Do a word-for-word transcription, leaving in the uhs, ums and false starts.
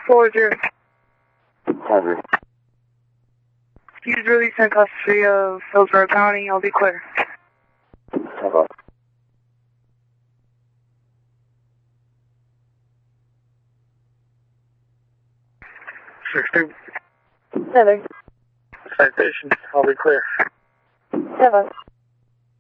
four zero. Cover. He's released in custody of Hillsborough County. I'll be clear. Cover. Six two. Seven. Citation. I'll be clear. Seven.